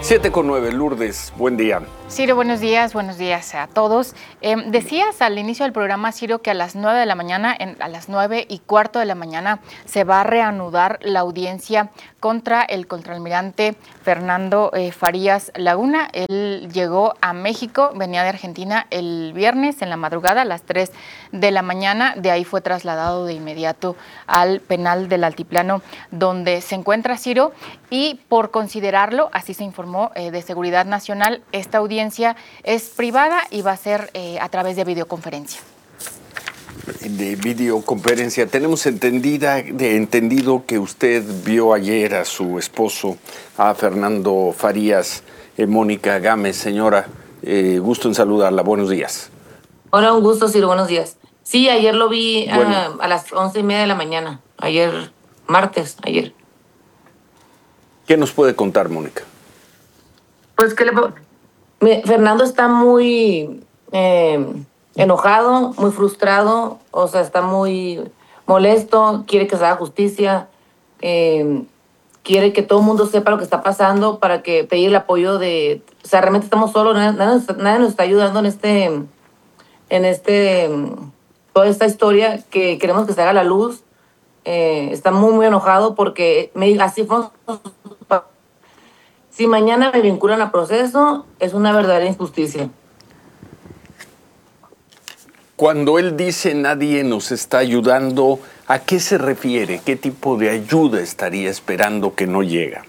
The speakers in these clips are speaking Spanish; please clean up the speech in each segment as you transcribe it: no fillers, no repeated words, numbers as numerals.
7:09, Lourdes, buen día. Ciro, buenos días a todos. Decías al inicio del programa, Ciro, que a las 9 de la mañana, a las 9:15 de la mañana, se va a reanudar la audiencia contra el contraalmirante Fernando Farías Laguna. Él llegó a México, venía de Argentina el viernes en la madrugada a las 3 de la mañana. De ahí fue trasladado de inmediato al penal del Altiplano, donde se encuentra Ciro, y por considerarlo, así se informó de Seguridad Nacional, esta audiencia es privada y va a ser a través de videoconferencia. De videoconferencia. Tenemos entendido que usted vio ayer a su esposo, a Fernando Farías. Mónica Gámez, señora, gusto en saludarla. Buenos días. Hola, un gusto, Ciro. Buenos días. Sí, ayer lo vi a las 11:30 de la mañana. Ayer, martes, ayer. ¿Qué nos puede contar, Mónica? Pues que Fernando está muy enojado, muy frustrado, o sea, está muy molesto, quiere que se haga justicia, quiere que todo el mundo sepa lo que está pasando para que pedir el apoyo de... O sea, realmente estamos solos, nadie nos está ayudando toda esta historia que queremos que se haga a la luz. Está muy, muy enojado porque así fue. Si mañana me vinculan a proceso, es una verdadera injusticia. Cuando él dice nadie nos está ayudando, ¿a qué se refiere? ¿Qué tipo de ayuda estaría esperando que no llega?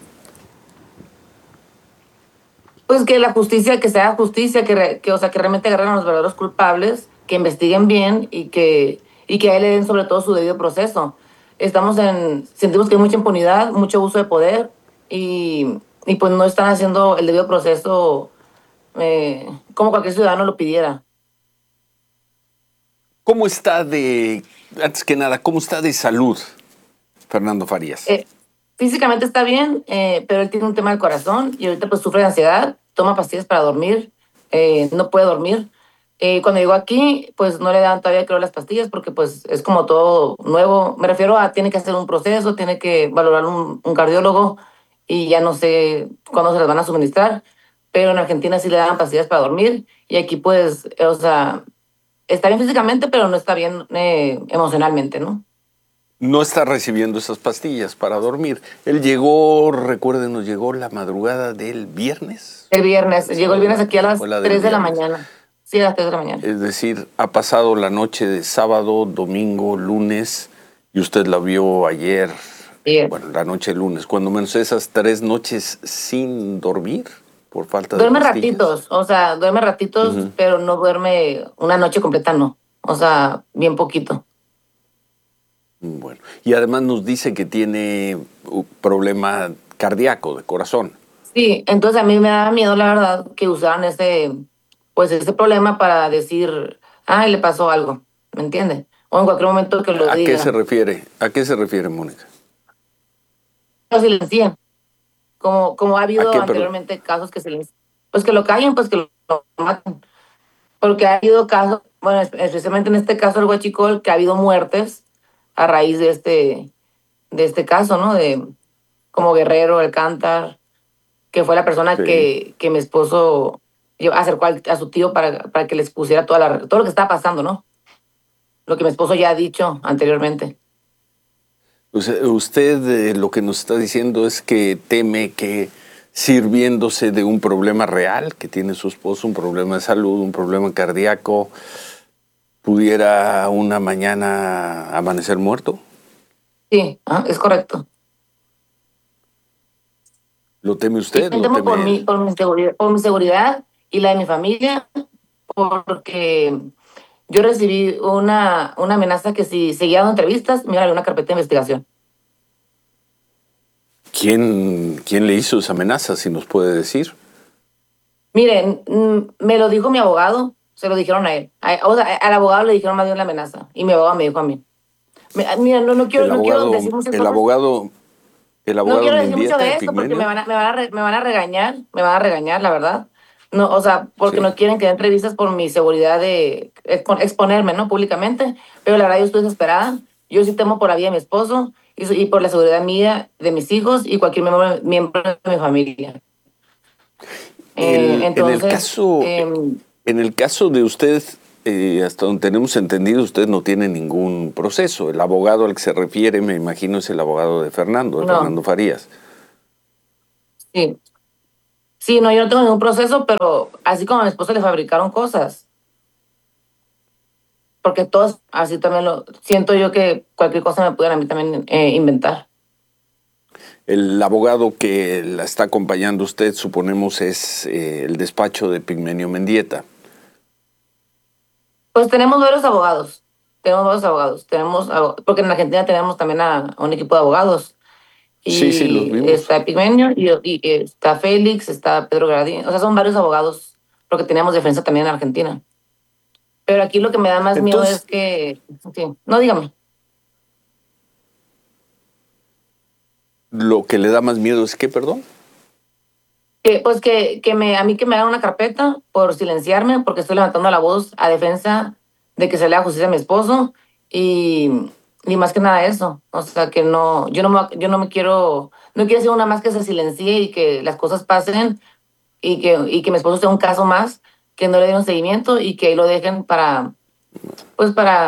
Pues que la justicia, que sea justicia, que realmente agarren a los verdaderos culpables, que investiguen bien y que a él le den sobre todo su debido proceso. Sentimos que hay mucha impunidad, mucho abuso de poder y pues no están haciendo el debido proceso como cualquier ciudadano lo pidiera. ¿Cómo está antes que nada, cómo está de salud Fernando Farías? Físicamente está bien, pero él tiene un tema del corazón y ahorita pues sufre de ansiedad, toma pastillas para dormir, no puede dormir. Cuando llegó aquí, pues no le dan todavía, creo, las pastillas porque pues es como todo nuevo. Me refiero a tiene que hacer un proceso, tiene que valorar un cardiólogo y ya no sé cuándo se las van a suministrar, pero en Argentina sí le dan pastillas para dormir y aquí pues, o sea, está bien físicamente, pero no está bien emocionalmente, ¿no? No está recibiendo esas pastillas para dormir. Él llegó, recuérdenos, llegó la madrugada del viernes. El viernes, llegó el viernes aquí a las 3 de la mañana. Sí, a las 3 de la mañana. Es decir, ha pasado la noche de sábado, domingo, lunes, y usted la vio ayer. Sí. Bueno, la noche de lunes, cuando menos esas 3 noches sin dormir por falta de pastillas. Duerme ratitos, pero no duerme una noche completa, no. O sea, bien poquito. Bueno, y además nos dice que tiene un problema cardíaco, de corazón. Sí, entonces a mí me da miedo, la verdad, que usaran ese problema para decir, le pasó algo, ¿me entiende? O en cualquier momento que lo diga. ¿A qué se refiere? ¿A qué se refiere, Mónica? Lo silencian. Como ha habido anteriormente casos que silencian. Pues que lo callen, pues que lo maten. Porque ha habido casos, bueno, especialmente en este caso el Huachicol, que ha habido muertes a raíz de este caso, ¿no? De como Guerrero, Alcántar, que fue la persona que mi esposo acercó a su tío para que les pusiera todo lo que estaba pasando, ¿no? Lo que mi esposo ya ha dicho anteriormente. Usted lo que nos está diciendo es que teme que sirviéndose de un problema real que tiene su esposo, un problema de salud, un problema cardíaco, pudiera una mañana amanecer muerto. Sí, es correcto. ¿Lo teme usted? Yo temo por mi seguridad y la de mi familia, porque yo recibí una amenaza que si seguía dando entrevistas, me iba a abrir una carpeta de investigación. ¿Quién le hizo esa amenaza, si nos puede decir? Miren, me lo dijo mi abogado, se lo dijeron a él. Al abogado le dijeron más bien la amenaza y mi abogado me dijo a mí. Mira, no quiero decir muchas cosas. No quiero decir mucho de esto porque me van a regañar, la verdad. No, o sea, porque no quieren que dé entrevistas por mi seguridad de exponerme, ¿no? Públicamente. Pero la verdad yo estoy desesperada. Yo sí temo por la vida de mi esposo y por la seguridad mía, de mis hijos y cualquier miembro de mi familia. Entonces, en el caso de usted, hasta donde tenemos entendido, usted no tiene ningún proceso. El abogado al que se refiere, me imagino, es el abogado de Fernando Farías. Sí. Sí, no, yo no tengo ningún proceso, pero así como a mi esposo le fabricaron cosas. Porque todos, así también lo siento yo, que cualquier cosa me pudieran a mí también inventar. El abogado que la está acompañando usted, suponemos, es el despacho de Pigmenio Mendieta. Pues tenemos varios abogados. Porque en Argentina tenemos también a un equipo de abogados. Sí, sí, los Y vimos. está Pigmenio, y está Félix, está Pedro Gradín. O sea, son varios abogados, porque teníamos defensa también en Argentina. Pero aquí lo que me da más miedo es que... Sí, no, dígame. Lo que le da más miedo es ¿qué, perdón? Pues a mí que me hagan una carpeta por silenciarme, porque estoy levantando la voz a defensa de que se le haga justicia a mi esposo, y más que nada eso. O sea, que no, yo no me quiero, no quiero ser una más que se silencie y que las cosas pasen, y que mi esposo sea un caso más, que no le den un seguimiento y que ahí lo dejen pues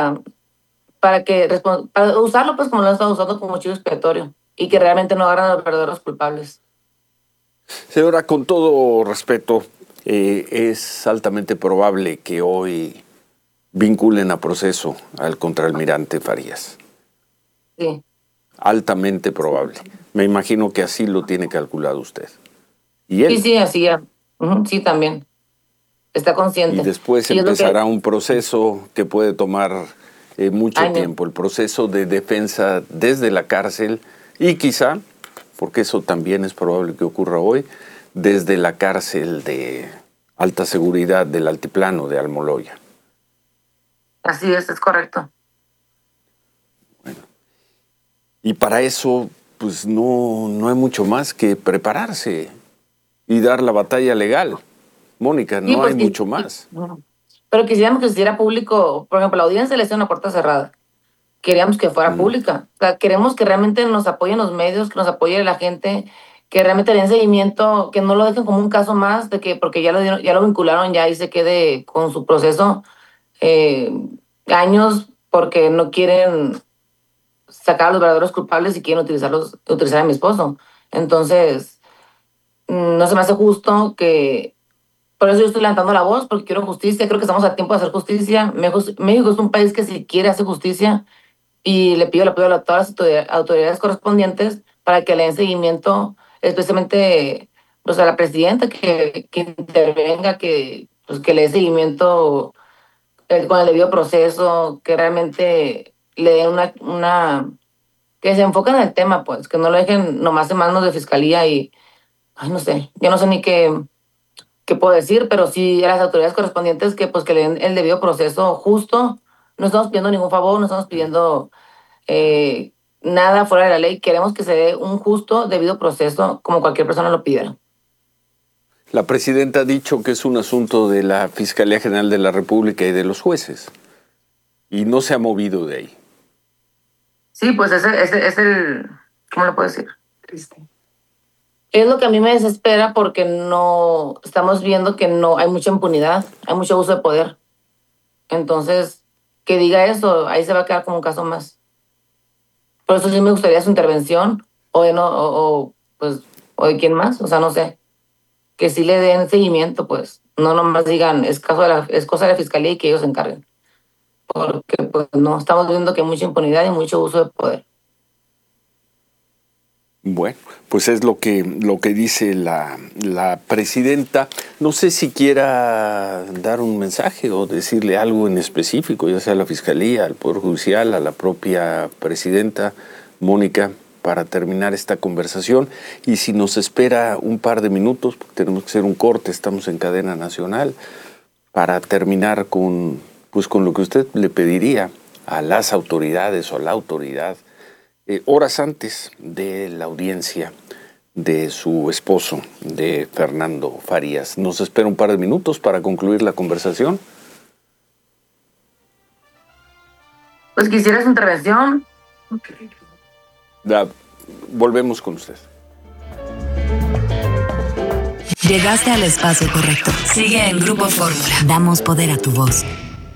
para usarlo pues como lo han estado usando como chivo expiatorio, y que realmente no agarran a los verdaderos culpables. Señora, con todo respeto, es altamente probable que hoy vinculen a proceso al contraalmirante Farías. Sí. Altamente probable. Me imagino que así lo tiene calculado usted. ¿Y él? Sí, así ya. Sí, también. Está consciente. Y después empezará un proceso que puede tomar mucho tiempo, el proceso de defensa desde la cárcel y quizá, porque eso también es probable que ocurra hoy, desde la cárcel de alta seguridad del altiplano de Almoloya. Así es correcto. Bueno, y para eso, pues no hay mucho más que prepararse y dar la batalla legal. Mónica, no pues, hay mucho más. Pero quisiéramos que se hiciera público, por ejemplo, la audiencia le hizo una puerta cerrada. Queríamos que fuera pública. O sea, queremos que realmente nos apoyen los medios, que nos apoye la gente, que realmente le den seguimiento, que no lo dejen como un caso más, de que porque ya lo vincularon ya y se quede con su proceso años, porque no quieren sacar a los verdaderos culpables y quieren utilizar a mi esposo. Entonces, no se me hace justo que... Por eso yo estoy levantando la voz, porque quiero justicia. Creo que estamos a tiempo de hacer justicia. México es un país que si quiere hacer justicia, y le pido el apoyo a todas las autoridades correspondientes para que le den seguimiento, especialmente pues, a la presidenta, que intervenga, pues, que le dé seguimiento con el debido proceso, que realmente le den que se enfoquen en el tema, pues, que no lo dejen nomás en manos de fiscalía y, ay, no sé, yo no sé ni qué puedo decir, pero sí a las autoridades correspondientes que le den el debido proceso justo. No estamos pidiendo ningún favor, no estamos pidiendo nada fuera de la ley. Queremos que se dé un justo, debido proceso como cualquier persona lo pidiera. La presidenta ha dicho que es un asunto de la Fiscalía General de la República y de los jueces. Y no se ha movido de ahí. Sí, pues ese es el... ¿Cómo lo puedo decir? Triste. Es lo que a mí me desespera, porque no estamos viendo que no hay mucha impunidad, hay mucho uso de poder. Entonces, que diga eso, ahí se va a quedar como un caso más. Por eso sí me gustaría su intervención, pues, o de quién más, o sea, no sé. Que sí le den seguimiento, pues. No nomás digan, es cosa de la fiscalía y que ellos se encarguen. Porque, pues, no, estamos viendo que hay mucha impunidad y mucho uso de poder. Bueno, pues es lo que dice la presidenta. No sé si quiera dar un mensaje o decirle algo en específico, ya sea a la Fiscalía, al Poder Judicial, a la propia presidenta Mónica, para terminar esta conversación. Y si nos espera un par de minutos, porque tenemos que hacer un corte, estamos en cadena nacional, para terminar con lo que usted le pediría a las autoridades o a la autoridad horas antes de la audiencia de su esposo, de Fernando Farías. ¿Nos espera un par de minutos para concluir la conversación? Pues quisiera su intervención. Volvemos con usted. Llegaste al espacio correcto. Sigue en Grupo Fórmula. Damos poder a tu voz.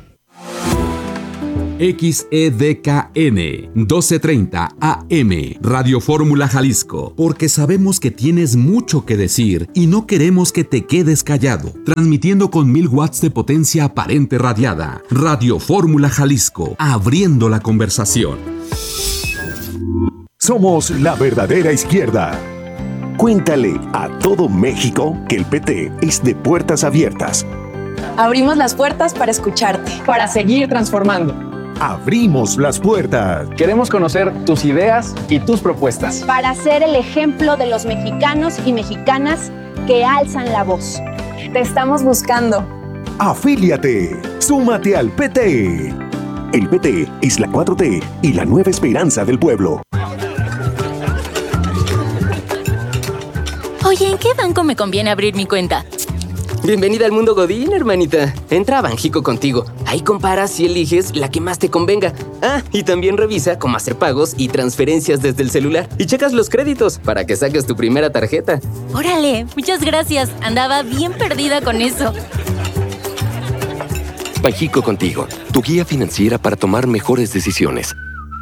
XEDKN 1230 AM Radio Fórmula Jalisco, porque sabemos que tienes mucho que decir y no queremos que te quedes callado. Transmitiendo con 1000 watts de potencia aparente radiada. Radio Fórmula Jalisco, abriendo la conversación. Somos la verdadera izquierda. Cuéntale a todo México que el PT es de puertas abiertas. Abrimos las puertas para escucharte, para seguir transformando. Abrimos las puertas. Queremos conocer tus ideas y tus propuestas. Para ser el ejemplo de los mexicanos y mexicanas que alzan la voz. Te estamos buscando. Afíliate. Súmate al PT. El PT es la 4T y la nueva esperanza del pueblo. Oye, ¿en qué banco me conviene abrir mi cuenta? Bienvenida al mundo Godín, hermanita. Entra a Banjico Contigo. Ahí comparas y eliges la que más te convenga. Ah, y también revisa cómo hacer pagos y transferencias desde el celular. Y checas los créditos para que saques tu primera tarjeta. ¡Órale! Muchas gracias. Andaba bien perdida con eso. Banjico Contigo, tu guía financiera para tomar mejores decisiones.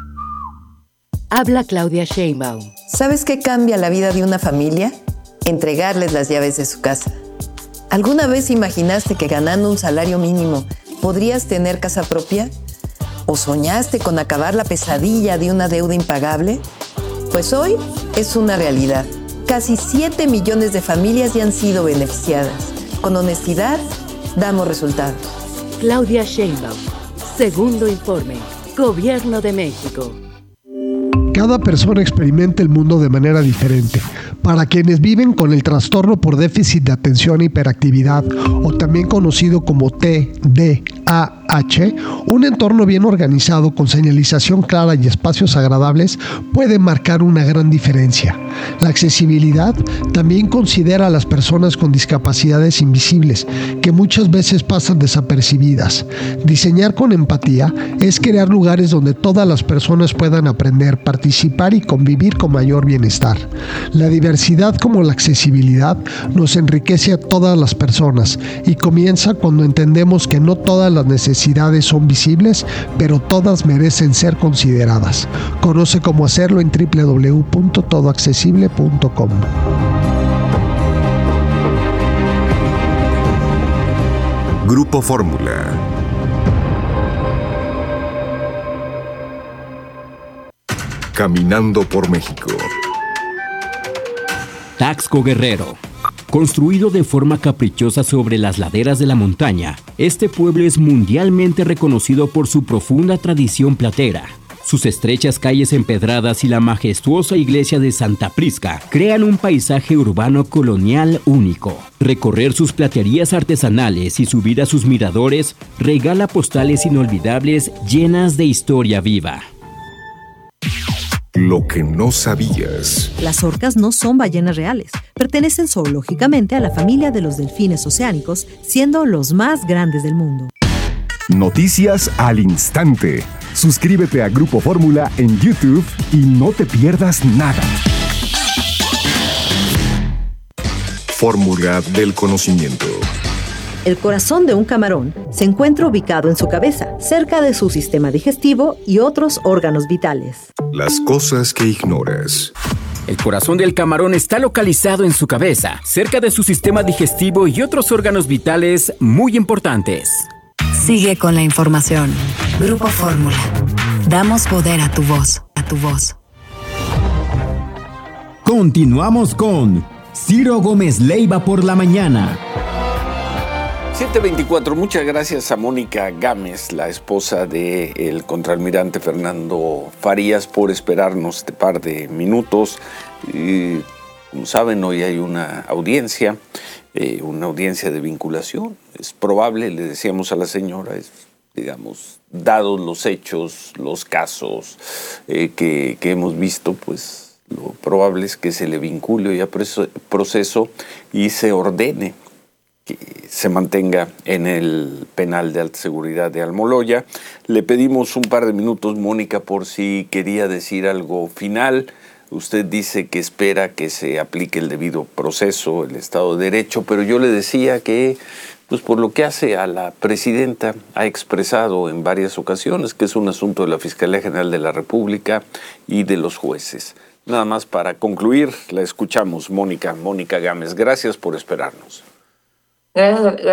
Habla Claudia Sheinbaum. ¿Sabes qué cambia la vida de una familia? Entregarles las llaves de su casa. ¿Alguna vez imaginaste que ganando un salario mínimo podrías tener casa propia? ¿O soñaste con acabar la pesadilla de una deuda impagable? Pues hoy es una realidad. Casi 7 millones de familias ya han sido beneficiadas. Con honestidad, damos resultados. Claudia Sheinbaum. Segundo informe. Gobierno de México. Cada persona experimenta el mundo de manera diferente. Para quienes viven con el trastorno por déficit de atención e hiperactividad, o también conocido como TDAH, un entorno bien organizado con señalización clara y espacios agradables puede marcar una gran diferencia. La accesibilidad también considera a las personas con discapacidades invisibles, que muchas veces pasan desapercibidas. Diseñar con empatía es crear lugares donde todas las personas puedan aprender, participar y convivir con mayor bienestar. La diversidad como la accesibilidad nos enriquece a todas las personas y comienza cuando entendemos que no todas las necesidades son visibles, pero todas merecen ser consideradas. Conoce cómo hacerlo en www.todoaccesible.com. Grupo Fórmula. Caminando por México. Taxco Guerrero. Construido de forma caprichosa sobre las laderas de la montaña, este pueblo es mundialmente reconocido por su profunda tradición platera. Sus estrechas calles empedradas y la majestuosa iglesia de Santa Prisca crean un paisaje urbano colonial único. Recorrer sus platerías artesanales y subir a sus miradores regala postales inolvidables llenas de historia viva. Lo que no sabías. Las orcas no son ballenas reales. Pertenecen zoológicamente a la familia de los delfines oceánicos, siendo los más grandes del mundo. Noticias al instante. Suscríbete a Grupo Fórmula en YouTube y no te pierdas nada. Fórmula del conocimiento. El corazón de un camarón se encuentra ubicado en su cabeza, cerca de su sistema digestivo y otros órganos vitales. Las cosas que ignoras. El corazón del camarón está localizado en su cabeza, cerca de su sistema digestivo y otros órganos vitales muy importantes. Sigue con la información. Grupo Fórmula. Damos poder a tu voz, a tu voz. Continuamos con Ciro Gómez Leiva por la mañana. 7:24, muchas gracias a Mónica Gámez, la esposa del contraalmirante Fernando Farías, por esperarnos este par de minutos. Como saben, hoy hay una audiencia de vinculación. Es probable, le decíamos a la señora, digamos, dados los hechos, los casos que hemos visto, pues lo probable es que se le vincule ya proceso y se ordene que se mantenga en el penal de alta seguridad de Almoloya. Le pedimos un par de minutos, Mónica, por si quería decir algo final Usted dice que espera que se aplique el debido proceso, el Estado de Derecho, pero yo le decía que, pues por lo que hace a la presidenta, ha expresado en varias ocasiones que es un asunto de la Fiscalía General de la República y de los jueces. Nada más para concluir, la escuchamos, Mónica Gámez. Gracias por esperarnos. Gracias.